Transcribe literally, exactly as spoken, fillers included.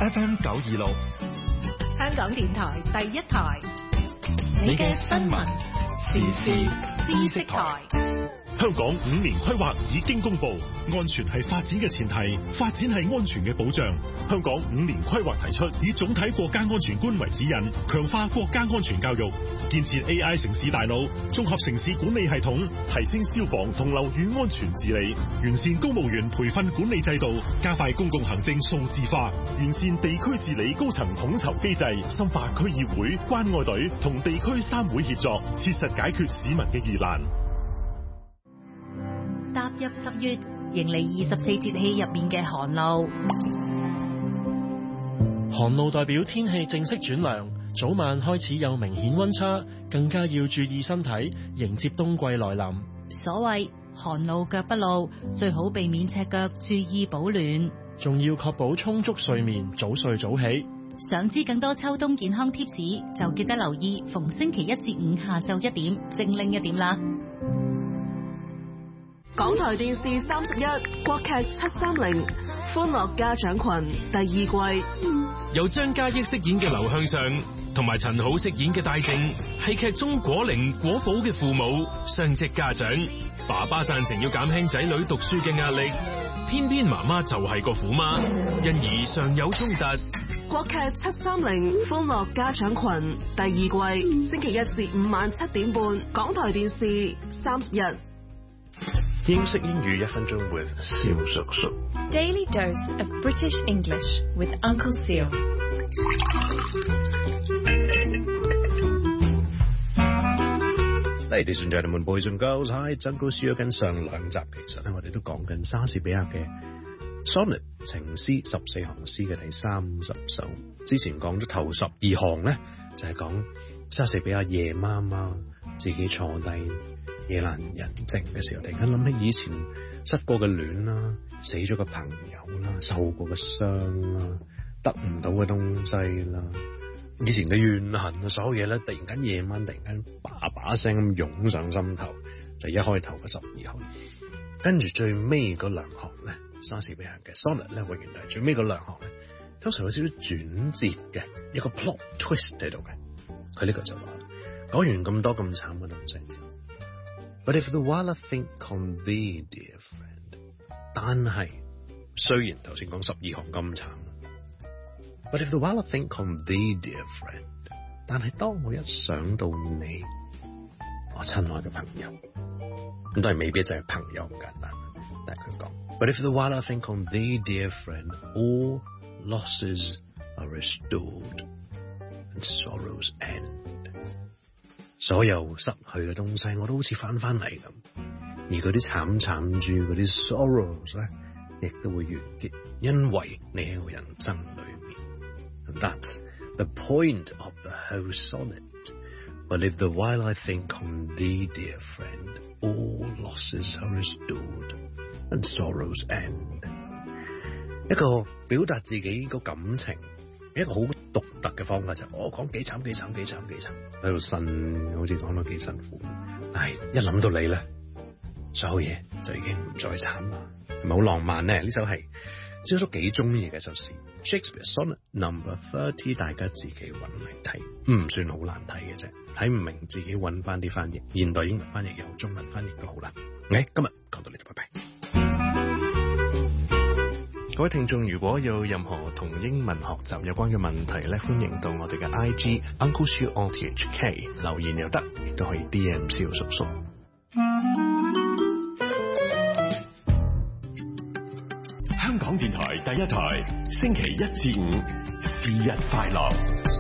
F M 九二六， 香港電台第一台， 你嘅新聞時事知識台。 香港五年規劃已經公布，安全係發展嘅前提，發展係安全嘅保障。香港五年規劃提出，以總體國家安全觀為指引，強化國家安全教育，建設 A I 城市大腦，綜合城市管理系統，提升消防同樓宇安全治理，完善公務員培訓管理制度，加快公共行政數字化，完善地區治理高層統籌機制，深化區議會、關愛隊同地區三會協作，切實解決市民嘅疑難。 踏入十月，迎嚟二十四節氣入面嘅寒露。 寒露代表天氣正式轉涼，早晚開始有明顯溫差，更加要注意身體，迎接冬季來臨。 所謂寒露腳不露，最好避免赤腳，注意保暖。 仲要確保充足睡眠，早睡早起。 想知更多秋冬健康貼士，就記得留意逢星期一至五下晝一點，精靈一點啦。 港台電視三十一國劇七三零歡樂家長群第二季， 由張嘉益飾演嘅劉向上同埋陳好飾演嘅戴正，係劇中果靈果寶嘅父母，雙職家長。爸爸贊成要減輕仔女讀書嘅壓力，偏偏媽媽就係個虎媽，因而常有衝突。 國劇七三零歡樂家長群第二季，星期一至五晚七點半，港台電視三十一。 英式英語一分鐘 with 蕭叔叔。 Daily dose of British English with Uncle Seal。 Ladies and gentlemen, boys and girls, hi， Uncle Seal。跟上兩集其實咧，我哋都講緊莎士比亞嘅 Sonnet 情詩十四行詩嘅第三十首。之前講咗頭十二行咧，就係講莎士比亞夜媽媽自己坐低。夜闌人靜嘅時候，突然間諗起以前失過嘅戀啦，死咗嘅朋友啦，受過嘅傷啦，得唔到嘅東西啦，以前嘅怨恨啊，所有嘢咧，突然間夜晚突然間叭叭聲咁湧上心頭，就一開頭嘅十二行，跟住最尾嗰兩行咧，莎士比亞嘅 sonnet 咧，永遠係最尾嗰兩行咧，通常有少少轉折嘅一個 plot twist 喺度嘅。佢呢個就話講完咁多咁慘嘅東西。But if the while I think on thee, dear friend， 但係雖然頭先講十二行咁慘 ，But if the while I think on thee, dear friend， 但係當我一想到你，我親愛嘅朋友，咁當然未必就係朋友咁簡單，但係佢講 ，But if the while I think on thee, dear friend， all losses are restored and sorrows end。所有失去嘅東西，我都好似翻翻嚟咁，而嗰啲慘慘住嗰啲 sorrows 咧，亦都會完結，因為你喺我人生裏面。And that's the point of the whole sonnet. But if the while I think on thee, dear friend, all losses are restored and sorrows end。一個表達自己個感情。一個好獨特嘅方法就係我講幾慘幾慘幾慘幾慘喺度呻，好似講到幾辛苦，但係一諗到你咧，所有嘢就已經唔再慘啦，係咪好浪漫咧？呢首係蕭叔幾中意嘅首詩 Shakespeare Sonnet Number Thirty， 大家自己揾嚟睇，唔算好難睇嘅啫，睇唔明自己揾翻啲翻譯，現代英文翻譯又好，中文翻譯都好啦。誒，今日講到呢度，拜拜。各位聽眾，如果有任何同英文學習有關嘅問題咧，歡迎到我哋嘅 I G Uncle Siu O T H K 留言又得，亦都可以 D M 蕭叔叔。 香港電台第一台，星期一至五，是日快樂。